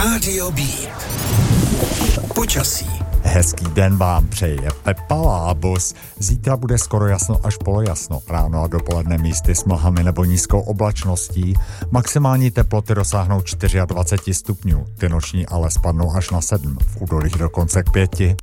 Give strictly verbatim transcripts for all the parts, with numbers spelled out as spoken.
Rádio Beat. Počasí. Hezký den vám přeje Pepa Lábus. Zítra bude skoro jasno až polojasno. Ráno a dopoledne místy s mlhami nebo nízkou oblačností. Maximální teploty dosáhnou dvacet čtyři stupňů. Ty noční ale spadnou až na sedm. V údolích dokonce k pěti.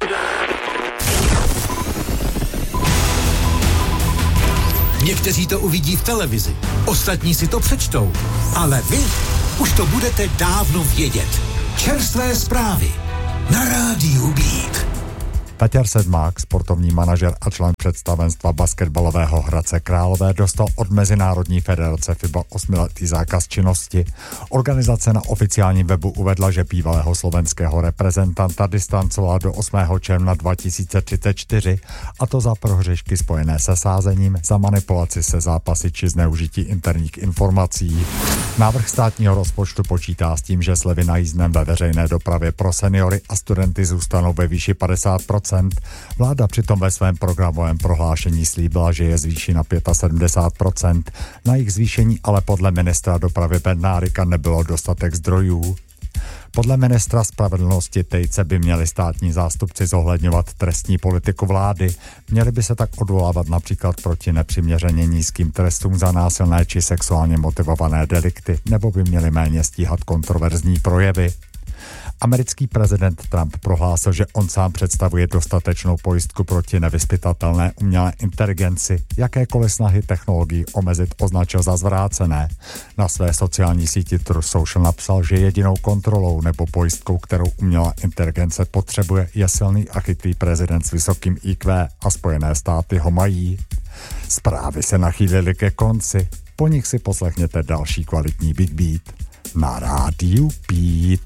Někteří to uvidí v televizi, ostatní si to přečtou. Ale vy už to budete dávno vědět. Čerstvé zprávy na Rádiu Beat. Peťar Sedmák, sportovní manažer a člen představenstva basketbalového Hradce Králové, dostal od Mezinárodní federace FIBA osmiletý zákaz činnosti. Organizace na oficiálním webu uvedla, že bývalého slovenského reprezentanta distancovala do osmého června dva tisíce třicet čtyři, a to za prohřešky spojené se sázením, za manipulaci se zápasy či zneužití interních informací. Návrh státního rozpočtu počítá s tím, že slevy na jízdném ve veřejné dopravě pro seniory a studenty zůstanou ve výši padesát procent. Vláda přitom ve svém programovém prohlášení slíbila, že je zvýší na sedmdesát pět procent. Na jejich zvýšení ale podle ministra dopravy Bednárika nebylo dostatek zdrojů. Podle ministra spravedlnosti Tejce by měli státní zástupci zohledňovat trestní politiku vlády. Měli by se tak odvolávat například proti nepřiměřeně nízkým trestům za násilné či sexuálně motivované delikty, nebo by měli méně stíhat kontroverzní projevy. Americký prezident Trump prohlásil, že on sám představuje dostatečnou pojistku proti nevyzpytatelné umělé inteligenci. Jakékoliv snahy technologií omezit označil za zvrácené. Na své sociální síti Truth Social napsal, že jedinou kontrolou nebo pojistkou, kterou umělá inteligence potřebuje, je silný a chytrý prezident s vysokým í kvé, a Spojené státy ho mají. Zprávy se nachýlily ke konci. Po nich si poslechněte další kvalitní Big Beat na Rádiu Beat.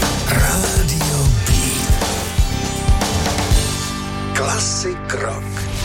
Rádio Beat. Classic rock.